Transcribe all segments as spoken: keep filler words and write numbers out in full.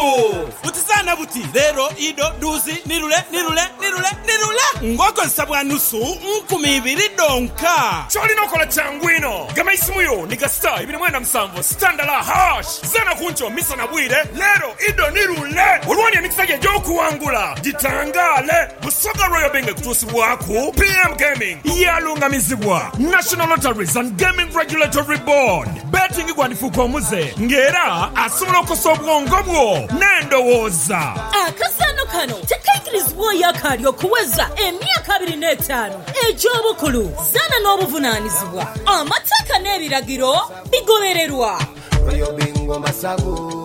move utizana buti lero ido duzi nirule nirule nirule nirule ngoko nsabwa nusu nkumi ibiri donka choli nokola changwino gama isimuyo nika star ibiri mwenda msambo standala hash zana kuncho misa na bwire lero ido nirule ulwani ya mikisaje joku wangula jitangale busoga royal benge kutusi waku P M Gaming yalunga mizigwa National Lotteries and Gaming Regulatory Board betting igwanifuko muze ngera asumula kusobwongo bwo nendo woza akasano kano tekaikirizwa yakali okuweza emyaka abiri n'etaano egy'obukulu zana n'obuvunanyizibwa amateeka n'ebiragiro bigobererwa oyo bingo masago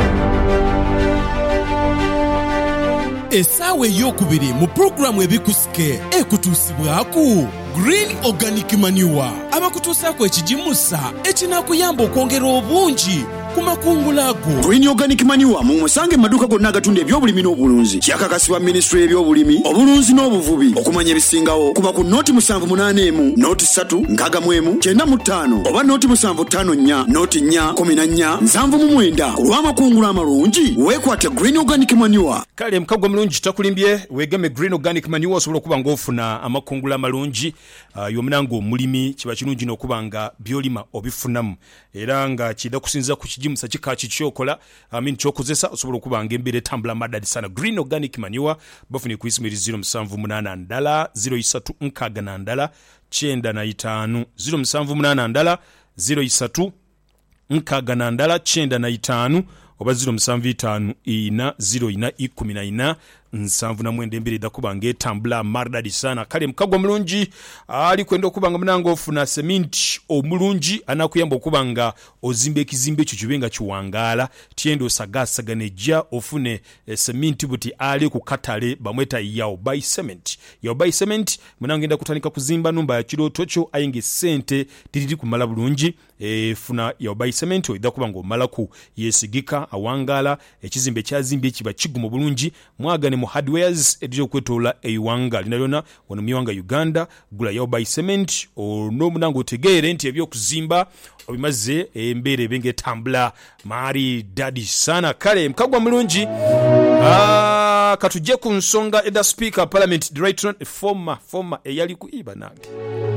esawe yokubiri mu programu ebikusike ekutusibwaku Green Organic Manure abakutusako ekijimusa ekinakuyamba okwongera obungi kumakungulago. Green Organic Manure mu musange maduka gonna agatunda ebyobulimi n'obulunzi kyakakasibwa Ministry y'ebyobulimi obulunzi n'obuvubi okumanya ebisingawo kuba ku noti musanvu munane emu noti ssatu nkaaga mu emu kyenda mu ttaano oba noti musanvu ttaano nnya noti nnya kumi na nnya nsanvu mu mwenda ku lw'amakungula amalungi weekwate Green Organic Manure. Kale mukagwa mulungi takulimbye wegame Green Organic Manure osobola okuba ng'ofuna amakungula amalungi uh, y'omunango omulimi kiba kirungi n'okuba nga byolima obifunamu era nga kida kusinza ku kijimusa kikaki kyokola amin kyokozesa osobola okuba nga embeera etambula madadi sana. Green Organic Manure bafuni ku isimiri zero musanvu munana ndala zero isatu nkaaga na ndala kyenda na itaano zero musanvu munana ndala zero isatu nkaaga na ndala kyenda na itaano oba zero musanvu itaano ina zero ina ikumi na ina nsanvu na mwenda embere dakubange tambula mardadi sana. Kale mukagwa mulungi ali kwenda okubanga munango ofuna cement omulungi anakuyamba okubanga ozimbe ekizimbe ekyo kibenga kiwangala tiendo sagasa-ganeja ofune eh, cement buti ali ku katale bamweta yao by cement yao by cement munango enda kutandika kuzimba numba ya kiroto kyo ayinge sente tiriri kumala bulungi e, funa yao by cement oida kubanga omalaku yesigika awangala ekizimbe kyazimbe kiba kigumo bulungi mwagane mu hardwares edijo kwetola eiwanga linalona wano miwanga Uganda gula yao by cement ono munango tegere nti ebyo kuzimba obimaze embere benge tambula mari dadi sana. Kale mkagwa mulungi ah katuje ku nsonga eda speaker parliament director former former eyali kuiba nange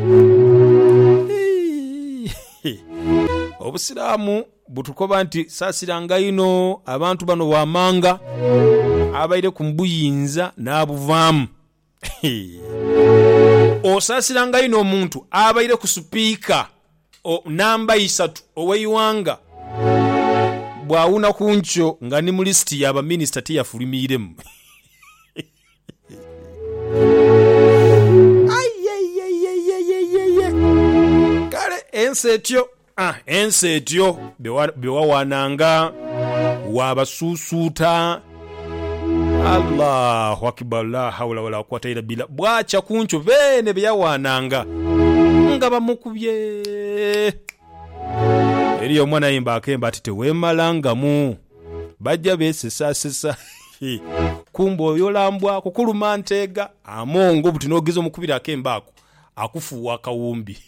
obusiramu butukoba nti sasiranga ino abantu bano wamanga abaire kumbuyinza n'abuvaamu osasiranga ino omuntu abaire ku speaker o namba isatu oweyiwanga bwawuna kuncho nga ni mu list y'aba minister tiyafulimiremu kale ensetyo ah ensetyo bewawananga wabasusuta Allahu akbar la hawla wala quwwata illa billah bwacha kuncho bene byawananga nga bamukubye eriyo mwana yimba akemba ati tewemalangamu bajja besesa sesa kumbo yolambwa kukuluma ntega amongo buti nogizo mukubira akemba ako akufuwa akawumbi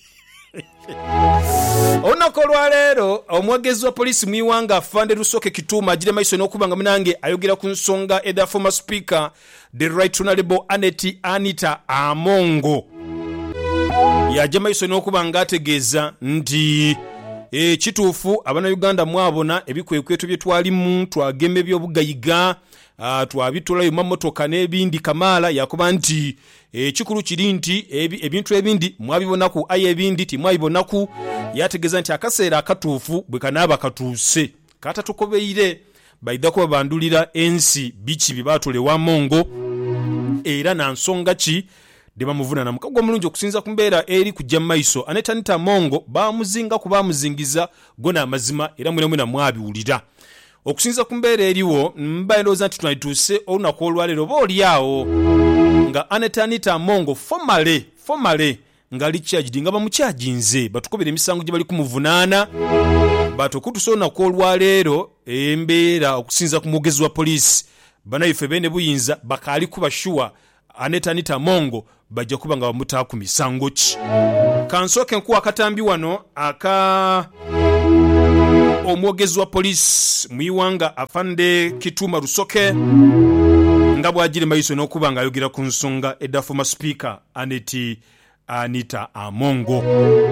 onakolwa lero omwogezi wa polisi mwiwanga afande Lusoke Kituma ajire maiso n'okubanga munange ayogera ku nsonga eda former speaker the right honorable Aneti Anita Amongo yaje maiso n'okubanga ategeeza nti e kituufu abana Uganda mwabona ebikwekweto bye twalimu twageme by'obugayiga Uh, twabitola yo mamotoka n'ebindi Kamala yakuba nti e, kikulu kiri nti ebi, ebintu ebindi mwabibonaku aye ebindi timwabibonaku yategeza nti akaseera akatuufu bwe kanaba katuuse kata tukobeire baidako bandulira ensi bichi bibatole wa Mongo era na nsonga ki deba muvuna na mukagwa mulungi okusinza kumbeera eri kujja maiso Aneta Anita Amongo bamuzinga kuba muzingiza gona amazima era mwene mwena mwabiwulira okusinza kumbeera eriwo mbaendoza nti tunayituse olunaku olwalero boli yawo nga Aneta Anita Amongo formally formally nga lichajidi nga bamukyajinze batukobera emisango gye bali kumuvunaana batukutusa olunaku olwalero embeera okusinza ku mugezi wa polisi banaife bene buyinza bakali kuba sure Aneta Anita Amongo bajja kuba nga bamutaa ku misango ki kansoke nkuwa akatambi wano aka omwogezi wa poliisi mu Iwanga Afande Kituma Rusoke nga bw'agire maiso n'okuba ng'ayogera ku nsonga edda former speaker Aneti Anita Amongo.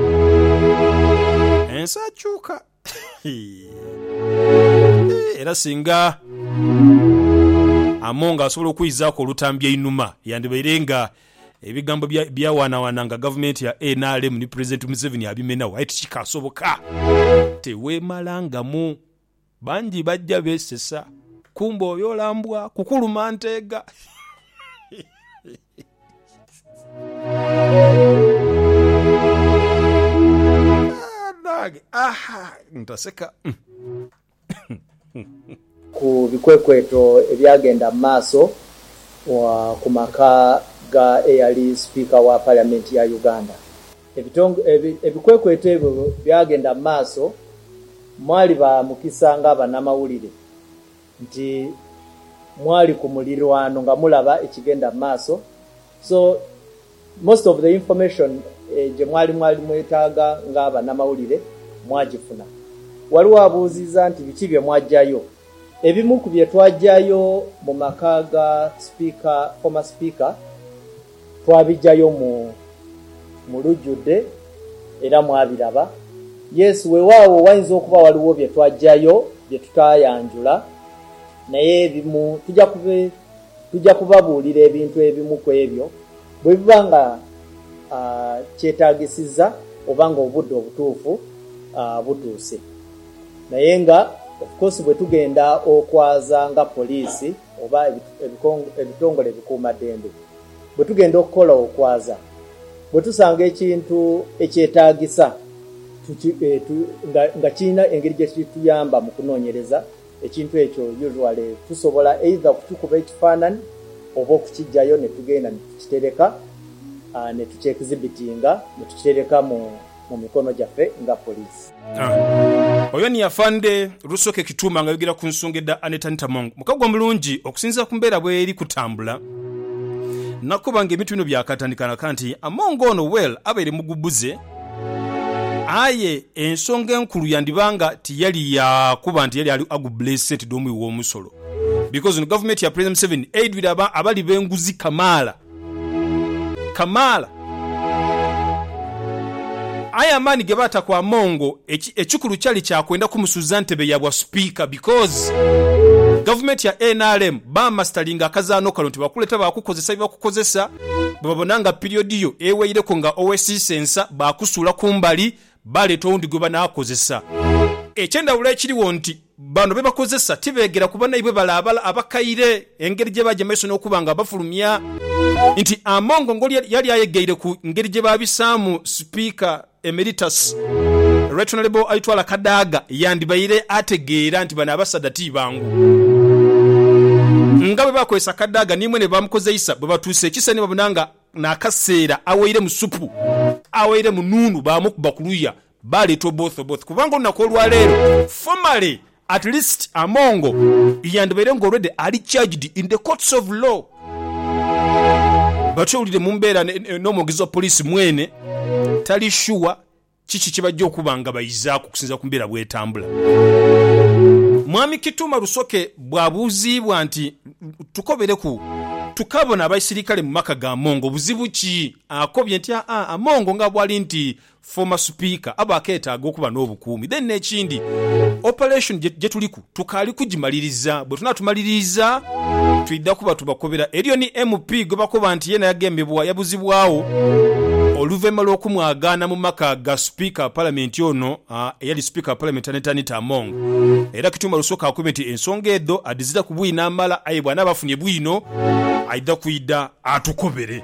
Ensi akyuka era singa Amongo asobola okuyizaako olutambi einuma yandibaire nga ebigambo byawaanawaana nga gavumenti ya N R M ni President Museveni abimenawo aye tikikasoboka teweemalangamu bangi bajja beesesa kumba oyo olambwa kukuluma nteega. Aha, ntaseka ku bikwekweto ebyagenda maaso wa ku maka ga eyali speaker wa parliament ya Uganda. Ebikwekweto ebyo byagenda maaso mwali ba mukisanga abanamawulire nti mwali ku mulirwano nga mulaba ekigenda maaso. So most of the information eh, je mwali mwali mwetaaga nga abanamawulire mwagifuna. Waliwo abuuziza nti biki bye mwajjayo. Ebimu ku bye twajjayo mu maka ga speaker former speaker twabijjayo mu mu lujjudde era mwabiraba. Yes, weewaawo wayinza okuba waliwo bye twajjayo bye tutayanjula naye ebimu tujja kube tujja kubabuulira ebintu ebimu ku ebyo bwe biba nga uh, kyetaagisiza oba nga obudde obutuufu uh, butuuse. Naye nga of course bwe tugenda okwaza nga poliisi oba ebitongole ebikuumaddembe bwe tugenda okukola okwaza bwe tusanga ekintu ekyetaagisa e, tu, nga, nga kirina engeri gye kituyamba mu kunoonyereza ekintu ekyo usually tusobola either kutukuba ekifaananyi oba okukijjayo ne tugenda ne tukitereka uh, ne tukyekizibitinga ne tukitereka mu, mu mikono gyaffe nga poliisi. Ah. Oyo ni Afande Rusoke Kituma nga yogera ku nsonga edda Aneta Ntamongo. Mukagwa mulungi okusinza ku mbeera bwe eri kutambula nakuba ng'ebintu bino byakatandikana kanti Amongo ono well abeere mugubuze aye ensonga enkulu yandibanga tiyali yakuba nti yali ali agublessed domu w'omusolo because no government ya President Museveni aidwira aba abali benguzi Kamala Kamala aya mani gebata kwa Amongo ekikulu kyali kyakwenda kumusuza ntebe yabwa speaker because government ya N R M ba masteringa akazaano kalo nti bakuleta bakukozesa bakukozesa babonanga period yo eweire ko nga O S C sensa bakusula kumbali baleto undi gwe banakozesa ekyenda ula ekiriwo nti bano be bakozesa tibegera kubana ibwe balabala abakaire engeri gye baje meso n'okubanga bafulumya nti Amongo ngoli yali ayegeire ku ngeri gye babisamu speaker emeritus Right Honorable Aitwala Kadaga yandibaire ategeera nti bana abasadati bangu ngabe bakwesa Kadaga nimwe ne bamukozeisa bwe batuse kisani babunanga nakaseera aweire mu supu aweire mu nunu bamukuba kuluya bali to both both kubanga nakolwa lero formally at least Amongo yandibaire ngo already ali charged in the courts of law bacho ulide mumbera n'omugezi wa police mwene tali sure chichi kibajja okubanga bayizaako kusinza ku mbeera bwetambula. Mwami Kituma Rusoke bwabuuzibwa nti tukobere ku tukabona abaisirikale mu maka ga Amongo buzibu ki akobye nti a Amongo nga bwali nti former speaker abakeetaaga okuba n'obukuumi then n'ekindi operation gye tuliku tukali kugimaliriza bwe tunatumaliriza twidda kuba tubakobera eriyo ni M P gwe bakoba nti yena yagembebwa yabuzibwawo oluvema lw'okumwagaana mu maka ga speaker parliament yono uh, eyali speaker parliament Aneta Amongo era Kituma Rusoke akubye nti ensonga edo adizira ku bwino amala aye bwana bafunye bwino aida kuida atukobere.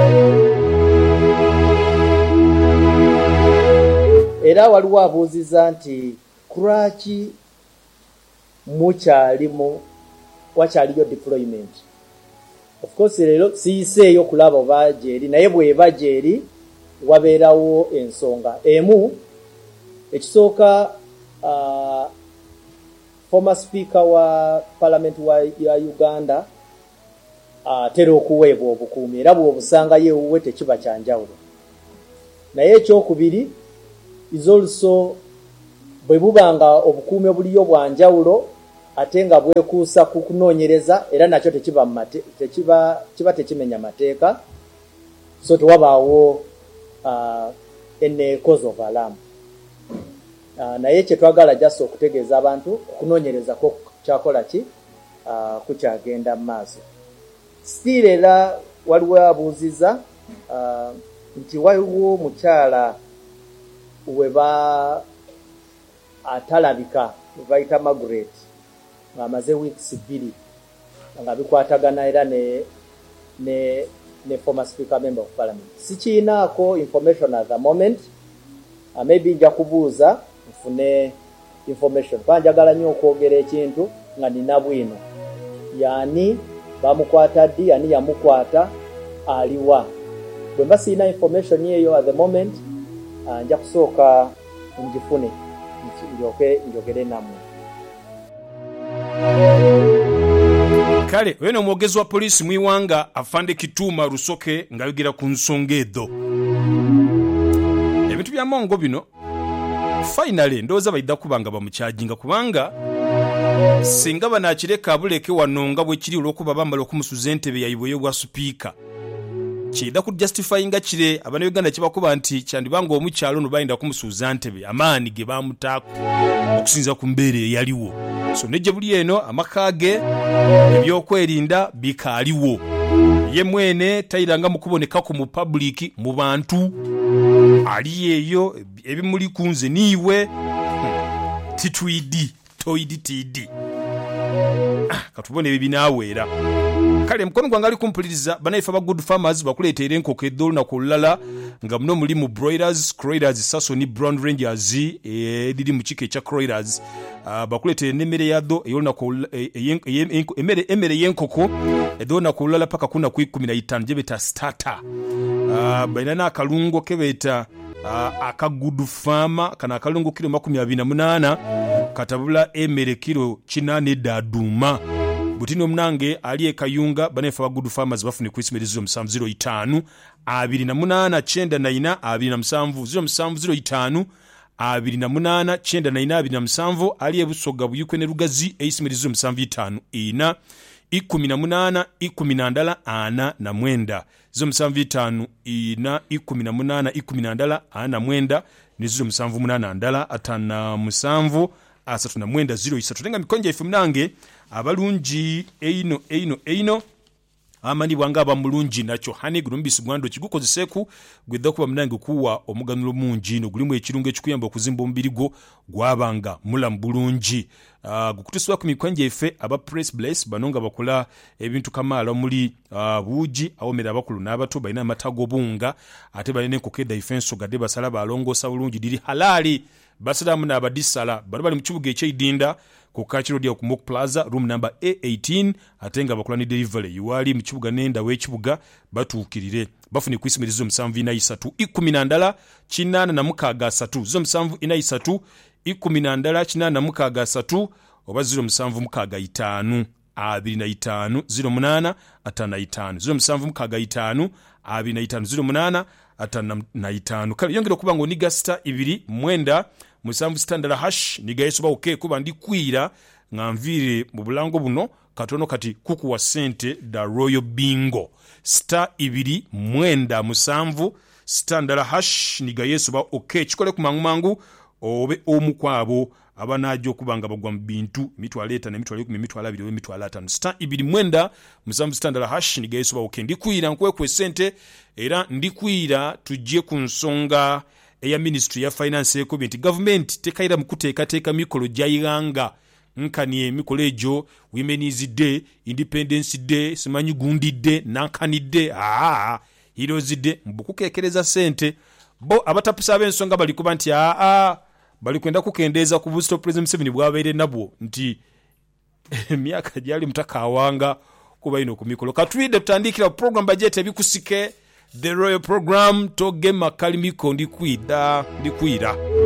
Era waliwo abuuziza nti kuraki mukyalimu wakyaliyo deployment. Of course lero siyiseeyo kulaba oba gyeri naye bweba gyeri wabeerawo ensonga emu ekisooka uh, former speaker wa parliament wa ya Uganda uh, tera okuweebwa obukuumi era bw'obusanga yeewuwe tekiba kyanjawulo naye ekyokubiri is also bwe bubanga obukuumi obuliyo bwanjawulo ate nga bwekuusa ku kunoonyereza era nakyo tekiba mate, tekiba kiba tekimenya mateeka so tewabaawo uh, ene cause of alarm. Uh, naye kyetwagala jasa okutegeeza abantu okunoonyereza ko kyakola ki uh, kukyagenda mu maaso. Still era waliwo abuuziza uh, nti waliwo mukyala weba atalabika bayita Margaret ng'amaze weeks bbiri nga bikwatagana era ne ne ne former speaker member of parliament. Sikiinaako information at the moment. Uh, maybe nja kubuuza nfune information. Banjagala nnyo okwogera ekintu nga nina bwino. Yani bamukwata ddi, ani yamukwata, aliwa. Bwe mba sirina information eyo at the moment, uh, nja kusooka ngifune njoke njogere namwe. Kale weno omwogezi wa poliisi mu Iwanga Afande Kituuma Lusoke ngayogera ku nsonga ezo. Ebintu bya mongo bino finally ndowooza bayidda kubanga bamukyajinga kubanga singa banaakireka abuleke wano nga bwe kiri olw'okuba bambala okumusuza entebe yayibwe y'obwa sipiika kiyidda ku justifyinga kire Abannayuganda kibakuba nti kyandibanga omukyalo no bayinda kumusuuza ntebe amaani ge baamutaako okusinza ku mbeera eyaliwo. So nejje buli eno amaka ge ebyokwerinda bikaaliwo. Ye mwene tayiranga mu kuboneka ku mu public mu bantu ali eyo ebimuli kunze niwe titwidi toidi tidi katubone bibinaaweera. Kale mkono gwange ali kumpuliriza banaifa ba Good Farmers bakuleetera enkoko eddolo na kulala nga muno mulimu broilers, croilers, Sassoni Brown Rangers ediri mu kike kya croilers. Uh, bakuleetera n'emmere yaddo eyolna ku emmere emmere y'enkoko eddolo na kulala paka kuna ku ikumi na itaano gye beta starter. Uh, balina n'akalungo ke beta uh, aka Good Farmer kana akalungo kilo makumi abiri na munaana katabula emmere kilo kinaana eddaaduma. Butino omunange ali ekayunga banefa ba Good Farmers bafune ku isimero zero musanvu zero itaano abiri na munaana kyenda na ina abiri na musanvu zero musanvu zero itaano abiri na munaana kyenda na ina abiri na musanvu ali ebusoga buyukwe ne Lugazi eisimero zero musanvu itaano ina ikumi na munaana ikumi na ndala ana na mwenda zero musanvu itaano ina ikumi na munaana ikumi na ndala ana na mwenda ne zero musanvu munaana ndala atana musanvu asatu na mwenda zero isatu. Tenga mikonja ifu mnange abalungi eino eino eino amani bwanga abamulungi nacho hani gurumbisi gwando kigukozeseku gwedda kuba mnange kuwa omuganulo mungi no gulimu ekirungo ekikuyamba okuzimba omubiri gwo gwabanga mulamu bulungi. Uh, gukutusibwa ku mikonja ife aba press bless banonga bakola ebintu kamala muri uh, buji awomera abakulu n'abato balina amatago bunga ate balina enkoko edifenso gadde basala balongosa bulungi diri halali basalamu n'abadisala bali bali mu kibuga eky'Idinda ku Kachiro dia ku Mok Plaza room number A eighteen atenga bakola ni delivery yuwali mu kibuga nenda w'ekibuga batuukirire bafuni ku isimirizo musanvu ina isatu ikumi na ndala kinana na mukaga asatu zo musanvu ina isatu ikumi na ndala kinana na mukaga asatu oba zero musanvu mukaga itaanu abiri na itaanu zero munaana atana itaanu zero musanvu mukaga itaanu abiri na itaanu zero munaana atana na itaanu. Kale yongera kuba ngo niga star ibiri mwenda musanvu standard hash niga yesoba okay kuba ndi kwira ngamvire mu bulango buno katono kati kuku wa sente da Royal Bingo star ibiri mwenda musanvu standard hash niga yesoba okay chikole kumangumangu obe omukwabo abanajo kubanga bagwa mu bintu mitwalo eta ne mitwalo ekumi mitwalo abiri we mitwalo atano star ibiri mwenda musanvu standard hash niga yesoba okay ndikwira nkwe kwe sente era ndikwira tujje ku nsonga eya Ministry ya Finance eko binti government tekaira mukuteeka teeka mikolo jayiranga nkani mikolo ejo Women's Day, Independence Day, simanyi gundi day, nankani day, ah Heroes Day mbukukekereza sente bo abatapusa abensonga bali kuba nti ah ah bali kwenda kukendeeza ku Busto President Museveni bwabaire nabwo nti myaka gyali mutaka awanga kuba ino ku mikolo katwide tutandikira program budget ebikusike The Royal Program toge makalimiko ndikwida ndikwira